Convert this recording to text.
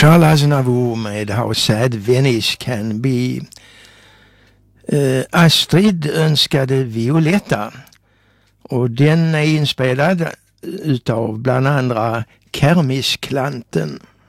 Charles Aznavour med How Sad Venice Can Be. Astrid önskade Violetta, och den är inspelad utav bland andra Kermisklanten.